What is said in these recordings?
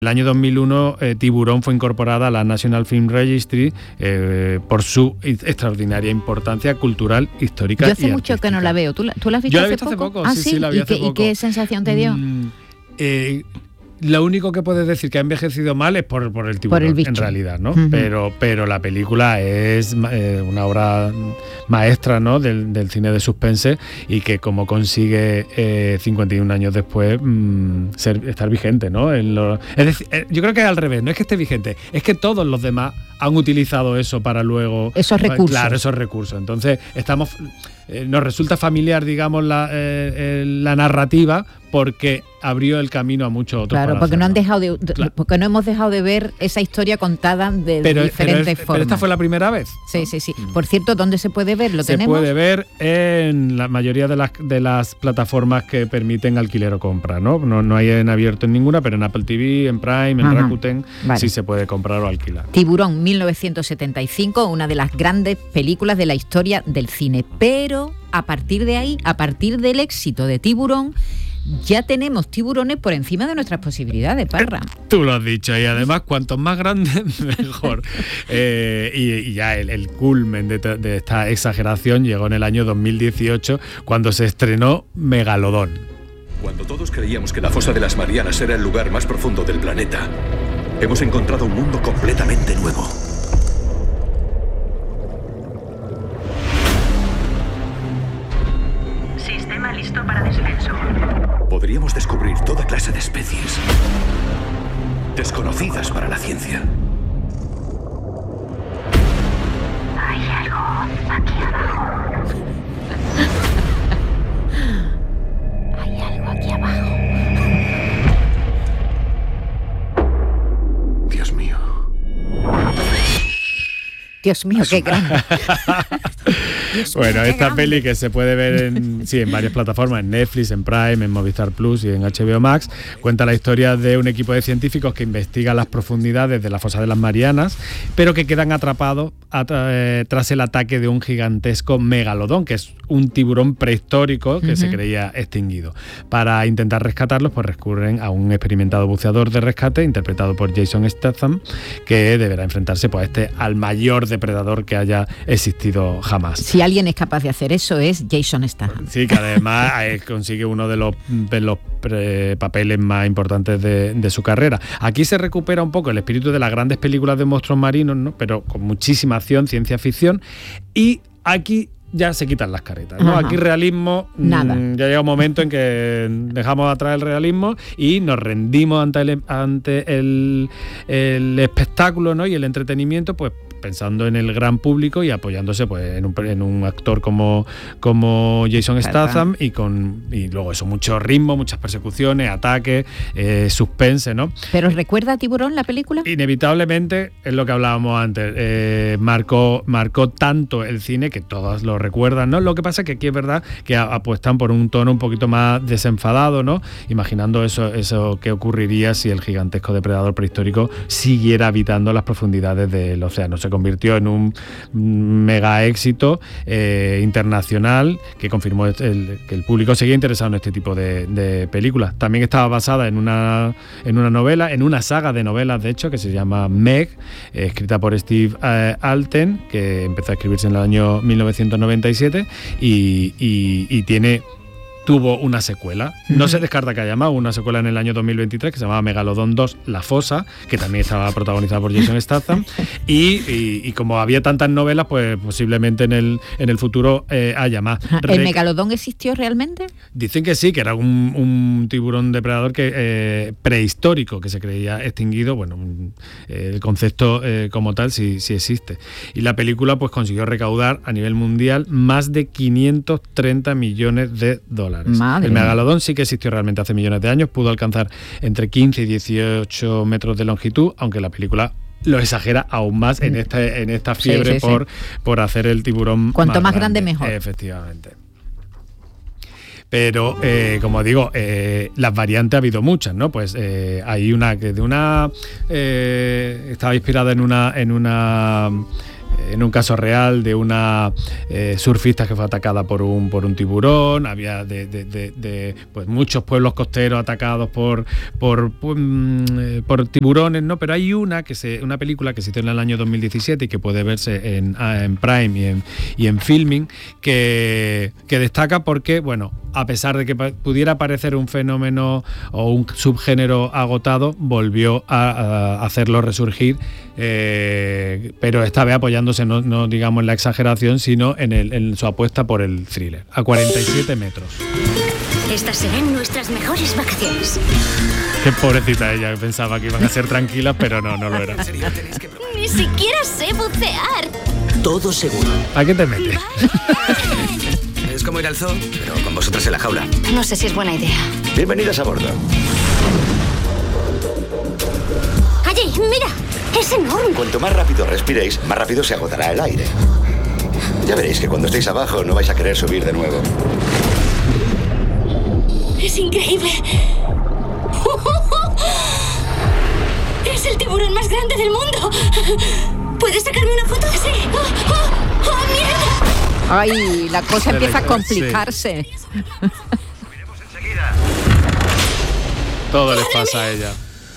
el año 2001 Tiburón fue incorporada a la National Film Registry por su extraordinaria importancia cultural, histórica y artística. Yo hace mucho que no la veo. ¿Tú la has visto? Yo la he visto hace poco. Sí, la vi hace poco. ¿Y qué sensación te dio? Lo único que puedes decir que ha envejecido mal es por el tiburón, en realidad, ¿no? Uh-huh. Pero la película es una obra maestra, ¿no? del cine de suspense, y que como consigue 51 años después estar vigente, ¿no? Es decir, yo creo que es al revés, no es que esté vigente, es que todos los demás han utilizado eso para luego... Esos recursos. Claro, esos recursos. Entonces, nos resulta familiar, digamos, la narrativa, porque abrió el camino a muchos otros. Claro, porque porque no hemos dejado de ver esa historia contada de diferentes formas. Pero esta fue la primera vez. Sí. Por cierto, ¿dónde se puede ver? ¿Lo tenemos? Se puede ver en la mayoría de las plataformas que permiten alquiler o compra, ¿no? No hay en abierto en ninguna, pero en Apple TV, en Prime, en Rakuten, sí se puede comprar o alquilar. Tiburón, 1975, una de las grandes películas de la historia del cine. Pero a partir de ahí, a partir del éxito de Tiburón, ya tenemos tiburones por encima de nuestras posibilidades, Parra. Tú lo has dicho, y además cuantos más grandes mejor. Y ya el culmen de esta exageración llegó en el año 2018, cuando se estrenó Megalodón. Cuando todos creíamos que la fosa de las Marianas era el lugar más profundo del planeta, hemos encontrado un mundo completamente nuevo. Sistema listo para descenso. Podríamos descubrir toda clase de especies desconocidas para la ciencia. Hay algo aquí abajo. Hay algo aquí abajo. Dios mío. Dios mío, qué grande. Bueno, esta peli que se puede ver en varias plataformas, en Netflix, en Prime, en Movistar Plus y en HBO Max, cuenta la historia de un equipo de científicos que investiga las profundidades de la fosa de las Marianas, pero que quedan atrapados tras el ataque de un gigantesco megalodón, que es un tiburón prehistórico que se creía extinguido. Para intentar rescatarlos, pues recurren a un experimentado buceador de rescate, interpretado por Jason Statham, que deberá enfrentarse pues, al mayor depredador que haya existido jamás. Si alguien es capaz de hacer eso es Jason Statham. Sí, que además consigue uno de los papeles más importantes de su carrera. Aquí se recupera un poco el espíritu de las grandes películas de monstruos marinos, ¿no? Pero con muchísima acción, ciencia ficción, y aquí ya se quitan las caretas, ¿no? Aquí realismo, nada. Ya llega un momento en que dejamos atrás el realismo y nos rendimos ante el espectáculo, ¿no? Y el entretenimiento, pues pensando en el gran público y apoyándose pues en un actor como Jason Statham y luego eso, mucho ritmo, muchas persecuciones, ataques, suspense, ¿no? ¿Pero recuerda a Tiburón la película? Inevitablemente, es lo que hablábamos antes, marcó tanto el cine que todos lo recuerdan, ¿no? Lo que pasa es que aquí es verdad que apuestan por un tono un poquito más desenfadado, ¿no? Imaginando eso que ocurriría si el gigantesco depredador prehistórico siguiera habitando las profundidades del océano. Se convirtió en un mega éxito internacional que confirmó que el público seguía interesado en este tipo de películas. También estaba basada en una novela, en una saga de novelas, de hecho, que se llama Meg, escrita por Steve Alten, que empezó a escribirse en el año 1997 y tuvo una secuela. No se descarta que haya más, una secuela en el año 2023 que se llamaba Megalodón 2, La Fosa, que también estaba protagonizada por Jason Statham, y como había tantas novelas, pues posiblemente en el futuro haya más. ¿El Megalodón existió realmente? Dicen que sí, que era un tiburón depredador prehistórico que se creía extinguido. Bueno, el concepto como tal sí existe. Y la película pues consiguió recaudar a nivel mundial más de 530 millones de dólares. Madre. El megalodón sí que existió realmente hace millones de años, pudo alcanzar entre 15 y 18 metros de longitud, aunque la película lo exagera aún más en esta fiebre por hacer el tiburón cuanto más grande mejor. Efectivamente. Pero, como digo, las variantes ha habido muchas, ¿no? Pues hay una que estaba inspirada en una en un caso real de una surfista que fue atacada por un tiburón. Había pues muchos pueblos costeros atacados por tiburones, ¿no? Pero hay una película que se hizo en el año 2017 y que puede verse en Prime y en Filming, que destaca porque, bueno, a pesar de que pudiera parecer un fenómeno o un subgénero agotado, volvió a hacerlo resurgir, pero esta vez apoyándose no digamos en la exageración, sino en su apuesta por el thriller, a 47 metros. Estas serán nuestras mejores vacaciones. Qué pobrecita ella, pensaba que iban a ser tranquilas, pero no lo eran. Ni siquiera sé bucear. Todo seguro. ¿A qué te metes? Es como ir al zoo, pero con vosotras en la jaula. No sé si es buena idea. Bienvenidas a bordo. Allí, mira, es enorme. Cuanto más rápido respiréis, más rápido se agotará el aire. Ya veréis que cuando estéis abajo no vais a querer subir de nuevo. Es increíble. Es el tiburón más grande del mundo. ¿Puedes sacarme una foto? Sí. ¡Oh, mierda! Ay, la cosa empieza a complicarse. Todo les pasa a ella.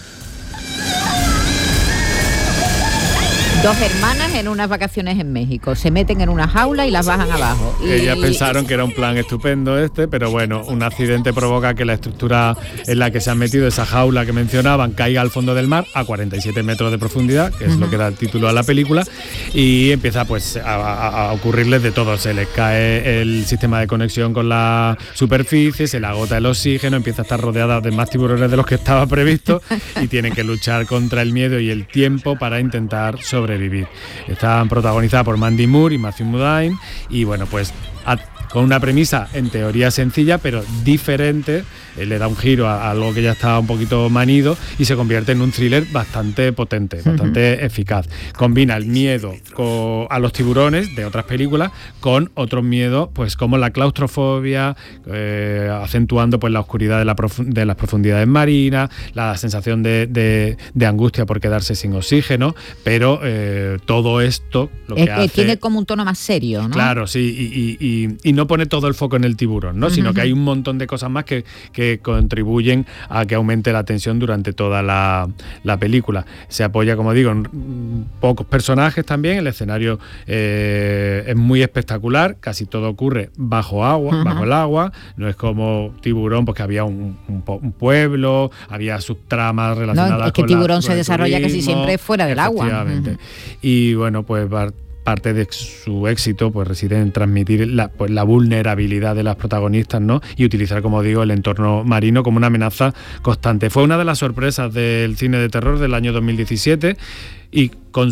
Dos hermanas en unas vacaciones en México. Se meten en una jaula y las bajan abajo. Ellas pensaron que era un plan estupendo pero bueno, un accidente provoca que la estructura en la que se han metido, esa jaula que mencionaban, caiga al fondo del mar a 47 metros de profundidad, que es lo que da el título a la película, y empieza pues a ocurrirles de todo. Se les cae el sistema de conexión con la superficie, se le agota el oxígeno, empieza a estar rodeada de más tiburones de los que estaba previsto y tienen que luchar contra el miedo y el tiempo para intentar sobrevivir. Están protagonizadas por Mandy Moore y Matthew Modine, y bueno, pues con una premisa en teoría sencilla pero diferente, le da un giro a algo que ya estaba un poquito manido y se convierte en un thriller bastante potente, bastante eficaz. Combina el miedo a los tiburones de otras películas con otros miedos, pues como la claustrofobia, acentuando pues la oscuridad de las profundidades marinas, la sensación de angustia por quedarse sin oxígeno, pero todo esto lo que hace... Tiene como un tono más serio, ¿no? Claro, sí, y no pone todo el foco en el tiburón, ¿no? Sino que hay un montón de cosas más que contribuyen a que aumente la tensión durante toda la película. Se apoya, como digo, en pocos personajes también. El escenario es muy espectacular, casi todo ocurre bajo el agua. No es como Tiburón, porque había un pueblo, había subtramas relacionadas con... Es que Tiburón se el desarrolla turismo, casi siempre fuera del agua. Efectivamente. Y bueno, pues parte de su éxito pues reside en transmitir la vulnerabilidad de las protagonistas, ¿no? Y utilizar, como digo, el entorno marino como una amenaza constante. Fue una de las sorpresas del cine de terror del año 2017 y con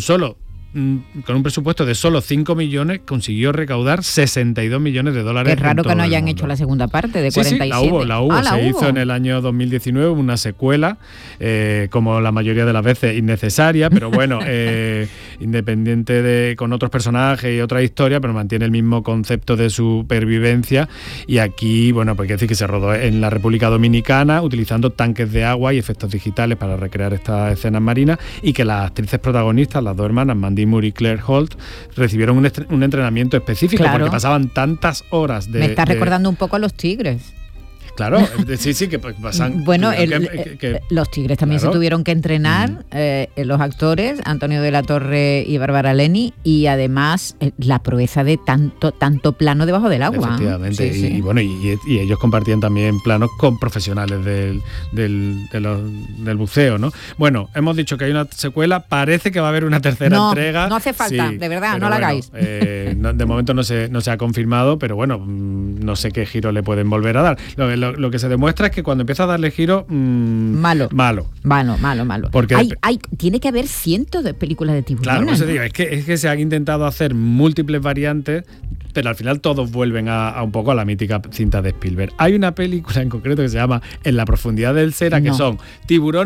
un presupuesto de solo 5 millones consiguió recaudar 62 millones de dólares. Es raro que no hayan hecho la segunda parte de 47. Sí, la hubo. Se hizo en el año 2019 una secuela, como la mayoría de las veces innecesaria, pero bueno, independiente con otros personajes y otra historia, pero mantiene el mismo concepto de supervivencia. Y aquí, bueno, pues hay que decir que se rodó en la República Dominicana utilizando tanques de agua y efectos digitales para recrear estas escenas marinas, y que las actrices protagonistas, las dos hermanas, Mandy Moore y Claire Holt, recibieron un entrenamiento específico, porque pasaban tantas horas de... Me está recordando un poco a Los Tigres. Claro, sí, que pasan... Bueno, los Tigres también se tuvieron que entrenar, los actores, Antonio de la Torre y Bárbara Leni, y además la proeza de tanto plano debajo del agua. Efectivamente, y bueno, y ellos compartían también planos con profesionales del buceo, ¿no? Bueno, hemos dicho que hay una secuela, parece que va a haber una tercera entrega. No hace falta, de verdad, no la hagáis. De momento no se ha confirmado, pero bueno, no sé qué giro le pueden volver a dar. Lo que se demuestra es que cuando empieza a darle giro... Malo. Porque tiene que haber cientos de películas de tiburones. Claro, eso digo, es que se han intentado hacer múltiples variantes, pero al final todos vuelven a un poco a la mítica cinta de Spielberg. Hay una película en concreto que se llama En la profundidad del Sera, que son tiburones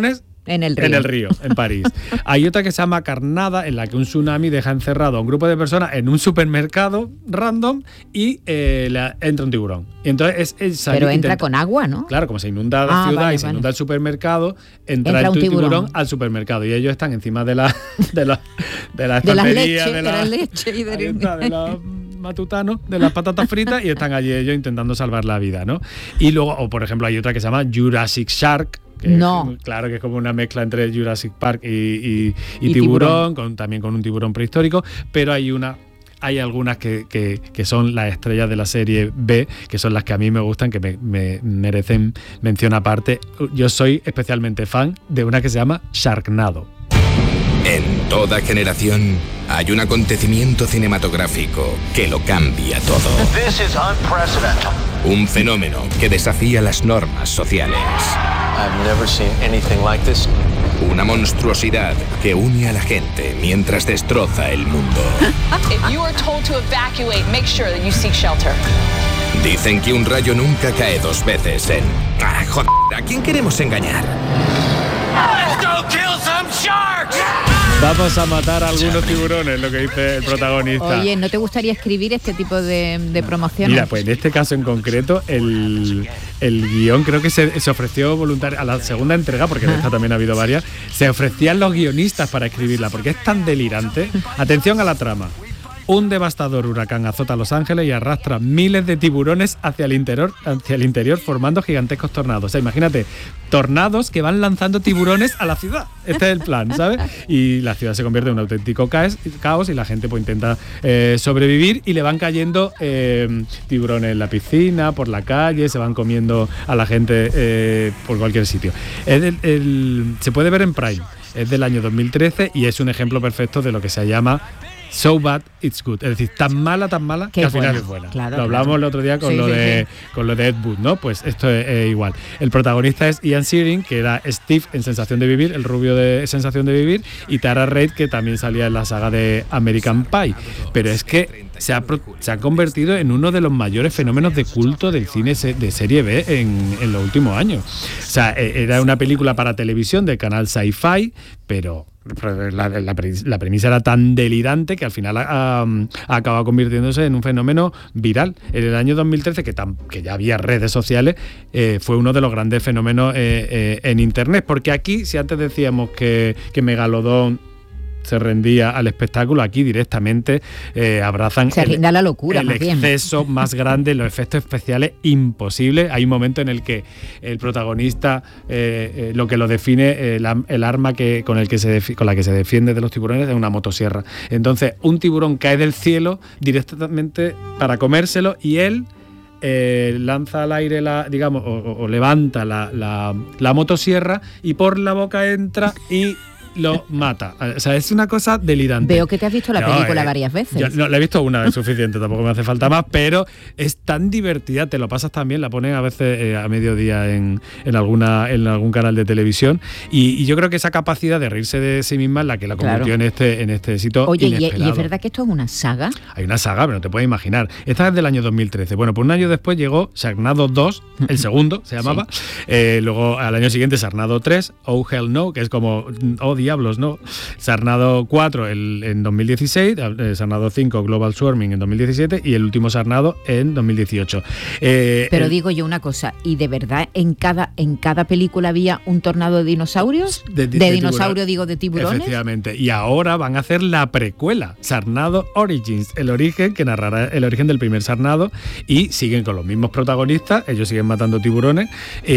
En el río, en París. Hay otra que se llama Carnada, en la que un tsunami deja encerrado a un grupo de personas en un supermercado random y entra un tiburón. Y entonces pero entra con agua, ¿no? Claro, como se inunda la ciudad y se inunda el supermercado, entra el tiburón al supermercado y ellos están encima de la estantería, de la leche y de los matutanos, de las patatas fritas, y están allí ellos intentando salvar la vida, ¿no? Y luego, o por ejemplo, hay otra que se llama Jurassic Shark, claro, que es como una mezcla entre Jurassic Park y tiburón, también con un tiburón prehistórico, pero hay algunas que son las estrellas de la serie B, que son las que a mí me gustan, que me merecen mención aparte. Yo soy especialmente fan de una que se llama Sharknado. En toda generación hay un acontecimiento cinematográfico que lo cambia todo. This is unprecedented. Un fenómeno que desafía las normas sociales. I've never seen anything like this. Una monstruosidad que une a la gente mientras destroza el mundo. If you are told to evacuate, make sure that you seek shelter. Dicen que un rayo nunca cae dos veces en... joder, ¿a quién queremos engañar? Let's go kill some sharks. Vamos a matar a algunos tiburones, lo que dice el protagonista. Oye, ¿no te gustaría escribir este tipo de promociones? Mira, pues en este caso en concreto, el guión creo que se ofreció voluntario a la segunda entrega, porque en esta también ha habido varias, se ofrecían los guionistas para escribirla, porque es tan delirante. Atención a la trama. Un devastador huracán azota Los Ángeles y arrastra miles de tiburones hacia el interior formando gigantescos tornados. O sea, imagínate, tornados que van lanzando tiburones a la ciudad. Este es el plan, ¿sabes? Y la ciudad se convierte en un auténtico caos y la gente pues intenta sobrevivir y le van cayendo tiburones en la piscina, por la calle, se van comiendo a la gente por cualquier sitio. Se puede ver en Prime. Es del año 2013 y es un ejemplo perfecto de lo que se llama So Bad It's Good, es decir, tan mala que al final es buena. Claro, lo hablamos el otro día con lo de Ed Wood, ¿no? Pues esto es igual. El protagonista es Ian Searing, que era Steve en Sensación de Vivir, el rubio de Sensación de Vivir, y Tara Reid, que también salía en la saga de American Pie. Pero es que se ha convertido en uno de los mayores fenómenos de culto del cine de serie B en los últimos años. O sea, era una película para televisión del canal Sci-Fi, pero la premisa era tan delirante que al final ha acabado convirtiéndose en un fenómeno viral. En el año 2013, que ya había redes sociales, fue uno de los grandes fenómenos en Internet, porque aquí, si antes decíamos que Megalodón se rendía al espectáculo, aquí directamente abrazan se rinde a la locura, el exceso más grande, los efectos especiales imposibles. Hay un momento en el que el protagonista lo que lo define, el arma con la que se defiende de los tiburones es una motosierra. Entonces un tiburón cae del cielo directamente para comérselo y él lanza al aire o levanta la motosierra y por la boca entra y lo mata. O sea, es una cosa delirante. Veo que te has visto la película varias veces. Yo no, la he visto una vez suficiente, tampoco me hace falta más, pero es tan divertida, te lo pasas tan bien, la ponen a veces a mediodía en algún canal de televisión y yo creo que esa capacidad de reírse de sí misma es la que la convirtió en este éxito. Oye, inesperado. ¿y es verdad que esto es una saga? Hay una saga, pero no te puedes imaginar. Esta es del año 2013. Bueno, pues un año después llegó Sharknado 2, el segundo se llamaba. Sí. Luego al año siguiente Sharknado 3, Oh Hell No, que es como diablos, ¿no? Sharknado 4 en 2016, Sharknado 5 Global Swarming en 2017 y el último Sharknado en 2018. Pero digo yo una cosa, ¿y de verdad en cada película había un tornado de dinosaurios? ¿De dinosaurios, digo, de tiburones? Efectivamente. Y ahora van a hacer la precuela, Sharknado Origins, el origen, que narrará el origen del primer Sharknado, y siguen con los mismos protagonistas, ellos siguen matando tiburones,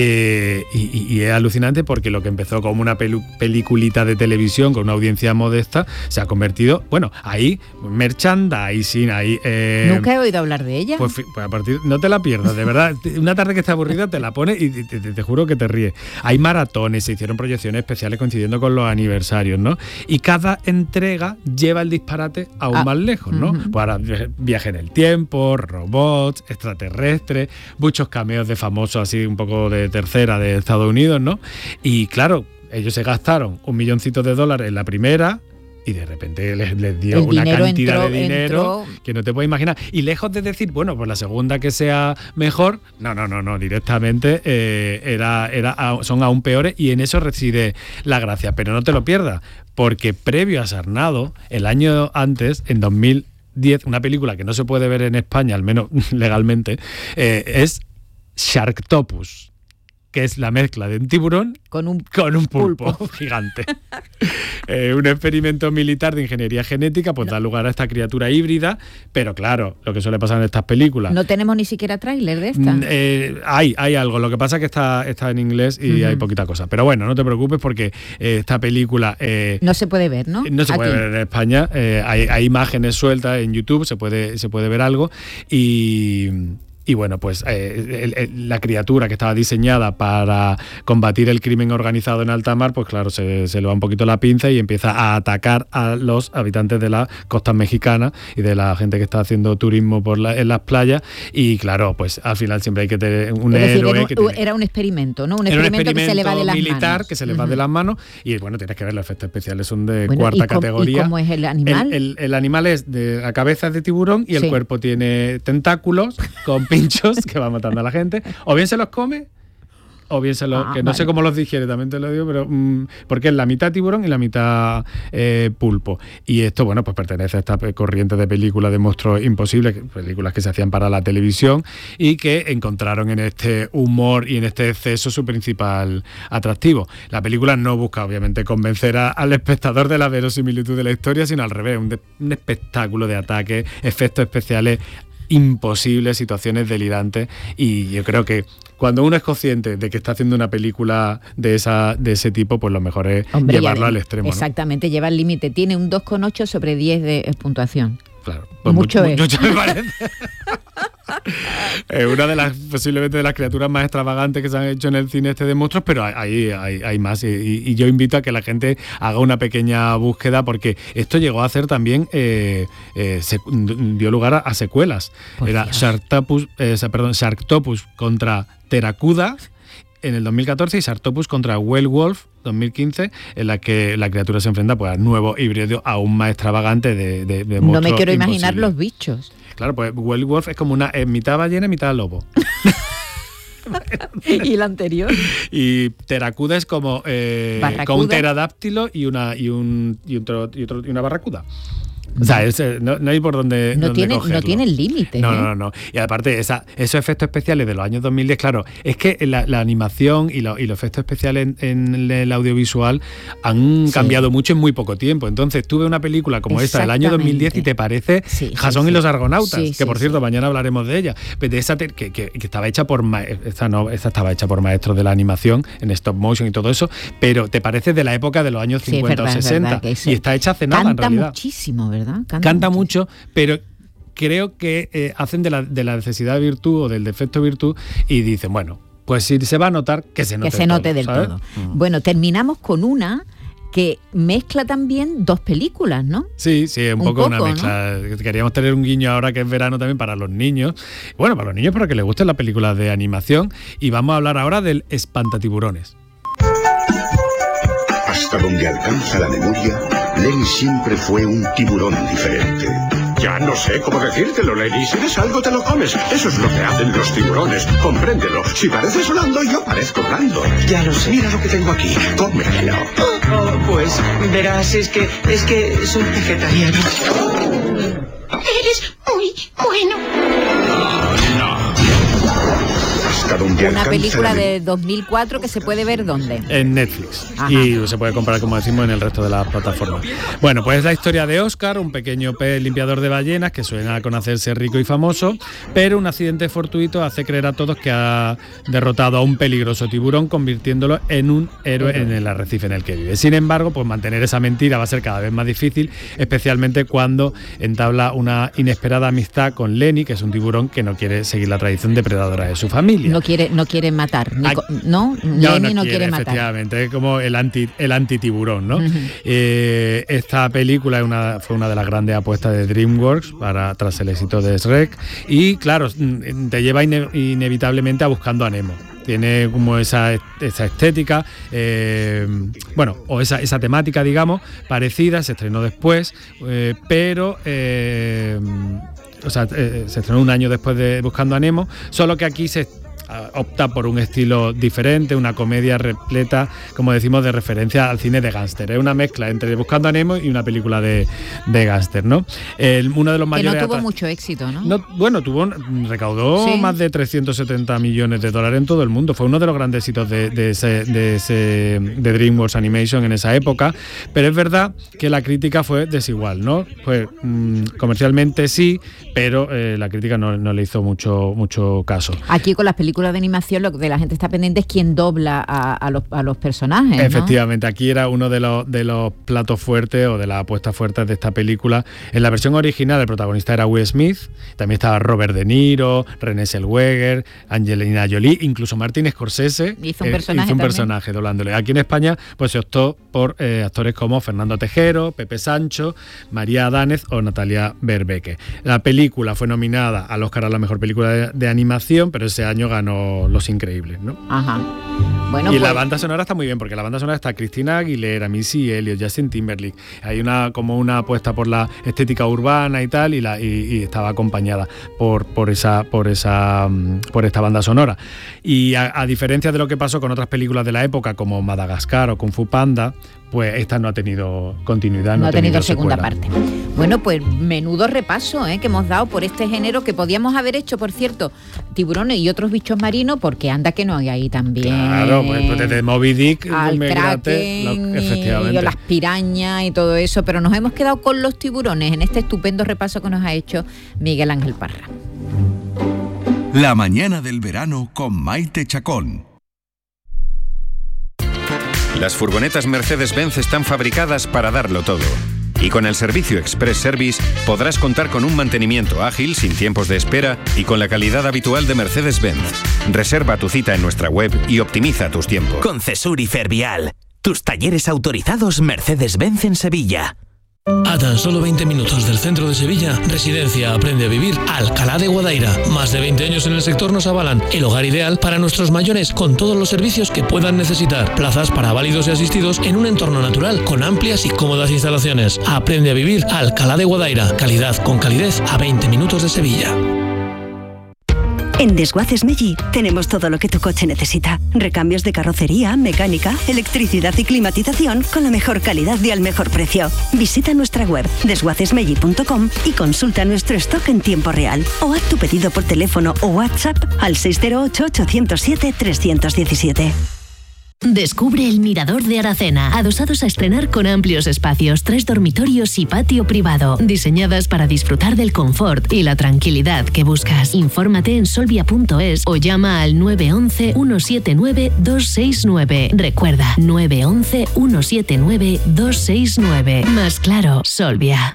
y es alucinante porque lo que empezó como una peliculita de televisión con una audiencia modesta se ha convertido, hay merchandising, nunca he oído hablar de ella. Pues a partir, no te la pierdas, de verdad. Una tarde que esté aburrida te la pones y te juro que te ríes. Hay maratones, se hicieron proyecciones especiales coincidiendo con los aniversarios, ¿no? Y cada entrega lleva el disparate aún más lejos, ¿no? Para viaje en el tiempo, robots, extraterrestres, muchos cameos de famosos así un poco de tercera de Estados Unidos, ¿no? Y claro, ellos se gastaron $1 milloncito en la primera, y de repente les dio una cantidad de dinero que no te puedes imaginar. Y lejos de decir, bueno, pues la segunda que sea mejor, no, directamente son aún peores, y en eso reside la gracia. Pero no te lo pierdas, porque previo a Sarnado, el año antes, en 2010, una película que no se puede ver en España, al menos legalmente, es Sharktopus, que es la mezcla de un tiburón con un pulpo gigante. Un experimento militar de ingeniería genética pues da lugar a esta criatura híbrida, pero claro, lo que suele pasar en estas películas... No tenemos ni siquiera tráiler de esta. Hay algo, lo que pasa es que está en inglés y hay poquita cosa. Pero bueno, no te preocupes porque esta película... no se puede ver, ¿no? No se puede ver en España. Hay imágenes sueltas en YouTube, se puede ver algo y bueno, pues la criatura que estaba diseñada para combatir el crimen organizado en alta mar, pues claro, se le va un poquito la pinza y empieza a atacar a los habitantes de las costas mexicanas y de la gente que está haciendo turismo en las playas. Y claro, pues al final siempre hay que tener un héroe. Era un experimento, ¿no? Un experimento que se le va de las militar, manos. Que se le va de las manos. Y bueno, tienes que ver, los efectos especiales son de cuarta categoría. ¿Y cómo es el animal? El animal es de la cabeza es de tiburón y el cuerpo tiene tentáculos con pinchos que va matando a la gente. O bien se los come, o bien que no sé cómo los digiere, también te lo digo, pero porque es la mitad tiburón y la mitad pulpo. Y esto, bueno, pues pertenece a esta corriente de películas de monstruos imposibles, películas que se hacían para la televisión y que encontraron en este humor y en este exceso su principal atractivo. La película no busca, obviamente, convencer al espectador de la verosimilitud de la historia, sino al revés, un espectáculo de ataques, efectos especiales imposibles, situaciones delirantes, y yo creo que cuando uno es consciente de que está haciendo una película de ese tipo, pues lo mejor es llevarlo al extremo. Exactamente, ¿no? Lleva el límite. Tiene un 2,8 sobre 10 de puntuación. Claro, pues mucho me parece. Una de las, posiblemente de las criaturas más extravagantes que se han hecho en el cine de monstruos, pero hay más, y yo invito a que la gente haga una pequeña búsqueda, porque esto llegó a hacer también dio lugar a secuelas. Era Sharktopus contra Teracuda en el 2014 y Sharktopus contra Whale Wolf 2015, en la que la criatura se enfrenta pues, a nuevos híbridos aún más extravagantes de monstruos. No me quiero imaginar los bichos. Claro, pues Whale Wolf es como una mitad ballena, mitad lobo. ¿Y la anterior? Y Teracuda es como con un pterodáctilo y una barracuda. O sea, no hay por dónde cogerlo. No tiene límite. No. Y aparte, esos efectos especiales de los años 2010, claro, es que la animación y los efectos especiales en el audiovisual han cambiado mucho en muy poco tiempo. Entonces, tú ves una película como esta del año 2010 y te parece Jason y los Argonautas, que por cierto, mañana hablaremos de ella. De esa que estaba hecha por esta estaba hecha por maestros de la animación en stop motion y todo eso, pero te parece de la época de los años 50 o 60 y está hecha hace nada en realidad. Canta muchísimo, ¿verdad? Canta mucho, pero creo que hacen de la necesidad de virtud o del defecto virtud y dicen, bueno, pues si se va a notar, que se note del todo. Bueno, terminamos con una que mezcla también dos películas, ¿no? Sí, un poco una mezcla. ¿No? Queríamos tener un guiño ahora que es verano también para los niños. Bueno, para los niños para que les gusten las películas de animación. Y vamos a hablar ahora del Espantatiburones. Hasta donde alcanza la memoria, Lenny siempre fue un tiburón diferente. Ya no sé cómo decírtelo, Lenny. Si ves algo, te lo comes. Eso es lo que hacen los tiburones. Compréndelo. Si pareces volando, yo parezco volando. Ya lo sé. Mira lo que tengo aquí. Cómetelo. Pues, verás, es que soy vegetariano. Eres muy bueno. No. Una película de 2004 que se puede ver ¿dónde? En Netflix. Ajá. Y se puede comprar, como decimos, en el resto de las plataformas. Bueno, pues es la historia de Oscar, un pequeño pez limpiador de ballenas que suena con hacerse rico y famoso, pero un accidente fortuito hace creer a todos que ha derrotado a un peligroso tiburón, convirtiéndolo en un héroe en el arrecife en el que vive. Sin embargo, pues mantener esa mentira va a ser cada vez más difícil, especialmente cuando entabla una inesperada amistad con Lenny, que es un tiburón que no quiere seguir la tradición depredadora de su familia. No quiere matar, ¿no? Lenny no quiere matar. Efectivamente, es como el antitiburón, ¿no? Esta película fue una de las grandes apuestas de DreamWorks tras el éxito de Shrek y claro, te lleva inevitablemente a Buscando a Nemo. tiene como esa estética, o esa temática, digamos, parecida, se estrenó después, pero se estrenó un año después de Buscando a Nemo, solo que aquí se opta por un estilo diferente, una comedia repleta, como decimos, de referencia al cine de gángster. Es una mezcla entre Buscando a Nemo y una película de gángster, ¿no? Uno de los mayores... Que no tuvo mucho éxito, ¿no? Recaudó más de 370 millones de dólares en todo el mundo. Fue uno de los grandes éxitos de DreamWorks Animation en esa época, pero es verdad que la crítica fue desigual, ¿no? Pues comercialmente sí, pero la crítica no le hizo mucho caso. Aquí con las películas de animación lo que la gente está pendiente es quién dobla a los personajes, ¿no? Efectivamente, aquí era uno de los platos fuertes o de las apuestas fuertes de esta película. En la versión original el protagonista era Will Smith, también estaba Robert De Niro, Renée Zellweger, Angelina Jolie, incluso Martin Scorsese hizo un personaje doblándole. Aquí en España pues se optó por actores como Fernando Tejero, Pepe Sancho, María Adánez o Natalia Berbeque. La película fue nominada al Oscar a la mejor película de animación, pero ese año ganó Los Increíbles, ¿no? Ajá. Bueno, y la banda sonora está muy bien, porque la banda sonora está Christina Aguilera, Missy Elliott, Justin Timberlake. Hay una apuesta por la estética urbana y tal, y estaba acompañada por esta banda sonora. Y a diferencia de lo que pasó con otras películas de la época, como Madagascar o Kung Fu Panda, pues esta no ha tenido continuidad, no ha tenido segunda secuela. parte. Bueno, pues menudo repaso que hemos dado por este género, que podíamos haber hecho, por cierto, tiburones y otros bichos marinos, porque anda que no hay ahí también. Claro, pues desde Moby Dick, al Kraken efectivamente, y las pirañas y todo eso, pero nos hemos quedado con los tiburones en este estupendo repaso que nos ha hecho Miguel Ángel Parra. La mañana del verano con Maite Chacón. Las furgonetas Mercedes-Benz están fabricadas para darlo todo. Y con el servicio Express Service podrás contar con un mantenimiento ágil, sin tiempos de espera y con la calidad habitual de Mercedes-Benz. Reserva tu cita en nuestra web y optimiza tus tiempos. Con Cesur y Fervial, tus talleres autorizados Mercedes-Benz en Sevilla. A tan solo 20 minutos del centro de Sevilla, Residencia Aprende a Vivir Alcalá de Guadaira. Más de 20 años en el sector nos avalan el hogar ideal para nuestros mayores, con todos los servicios que puedan necesitar. Plazas para válidos y asistidos en un entorno natural, con amplias y cómodas instalaciones. Aprende a Vivir Alcalá de Guadaira. Calidad con calidez a 20 minutos de Sevilla. En Desguaces Meggi tenemos todo lo que tu coche necesita. Recambios de carrocería, mecánica, electricidad y climatización con la mejor calidad y al mejor precio. Visita nuestra web desguacesmeggi.com y consulta nuestro stock en tiempo real. O haz tu pedido por teléfono o WhatsApp al 608-807-317. Descubre el Mirador de Aracena, adosados a estrenar con amplios espacios, 3 dormitorios y patio privado, diseñadas para disfrutar del confort y la tranquilidad que buscas. Infórmate en solvia.es o llama al 911-179-269. Recuerda, 911-179-269. Más claro, Solvia.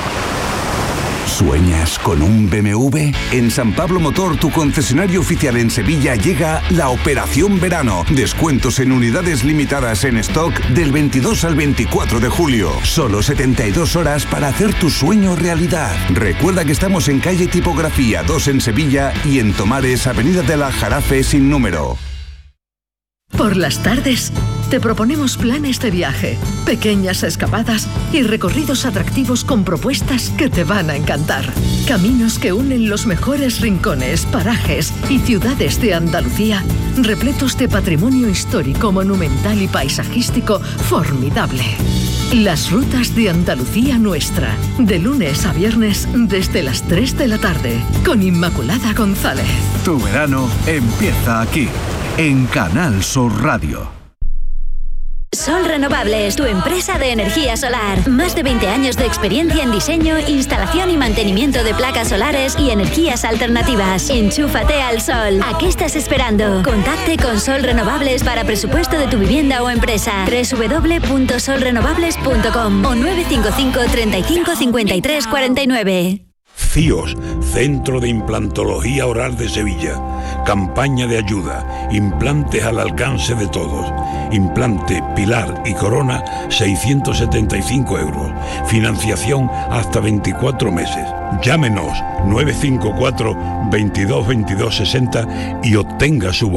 ¿Sueñas con un BMW? En San Pablo Motor, tu concesionario oficial en Sevilla, llega la Operación Verano. Descuentos en unidades limitadas en stock del 22 al 24 de julio. Solo 72 horas para hacer tu sueño realidad. Recuerda que estamos en calle Tipografía 2 en Sevilla y en Tomares, avenida de la Jarafe sin número. Por las tardes, te proponemos planes de viaje, pequeñas escapadas y recorridos atractivos con propuestas que te van a encantar. Caminos que unen los mejores rincones, parajes y ciudades de Andalucía, repletos de patrimonio histórico, monumental y paisajístico formidable. Las rutas de Andalucía Nuestra, de lunes a viernes desde las 3 de la tarde, con Inmaculada González. Tu verano empieza aquí, en Canal Sur Radio. Sol Renovables, tu empresa de energía solar. Más de 20 años de experiencia en diseño, instalación y mantenimiento de placas solares y energías alternativas. Enchúfate al sol. ¿A qué estás esperando? Contacte con Sol Renovables para presupuesto de tu vivienda o empresa. www.solrenovables.com o 955 35 53 49. CIOS, Centro de Implantología Oral de Sevilla. Campaña de ayuda. Implantes al alcance de todos. Implante, pilar y corona, 675 euros. Financiación hasta 24 meses. Llámenos 954 22 22 60 y obtenga su bono.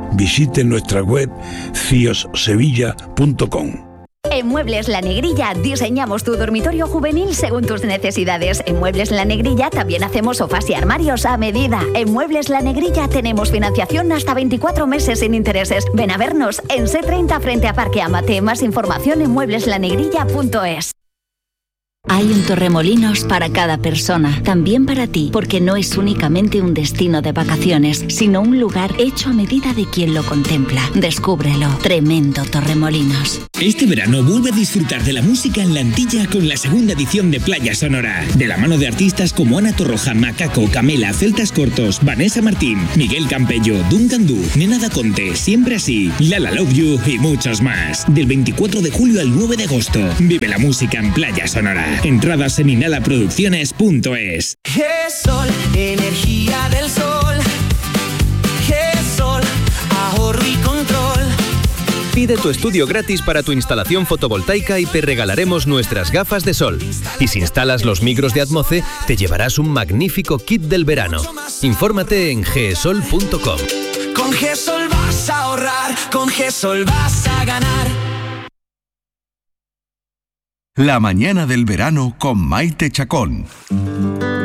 Visite nuestra web ciossevilla.com. En Muebles La Negrilla diseñamos tu dormitorio juvenil según tus necesidades. En Muebles La Negrilla también hacemos sofás y armarios a medida. En Muebles La Negrilla tenemos financiación hasta 24 meses sin intereses. Ven a vernos en C30 frente a Parque Amate. Más información en muebleslanegrilla.es. Hay un Torremolinos para cada persona, también para ti, porque no es únicamente un destino de vacaciones, sino un lugar hecho a medida de quien lo contempla. Descúbrelo. Tremendo Torremolinos. Este verano vuelve a disfrutar de la música en la Antilla con la segunda edición de Playa Sonora. De la mano de artistas como Ana Torroja, Macaco, Camela, Celtas Cortos, Vanessa Martín, Miguel Campello, Duncan Du, Nena Da Conte, Siempre Así, Lala Love You y muchos más. Del 24 de julio al 9 de agosto. Vive la música en Playa Sonora. Entradas en inhalaproducciones.es. GESOL, energía del sol. GESOL, ahorro y control. Pide tu estudio gratis para tu instalación fotovoltaica y te regalaremos nuestras gafas de sol. Y si instalas los micros de Atmoce, te llevarás un magnífico kit del verano. Infórmate en gesol.com. Con GESOL vas a ahorrar, con GESOL vas a ganar. La mañana del verano con Maite Chacón.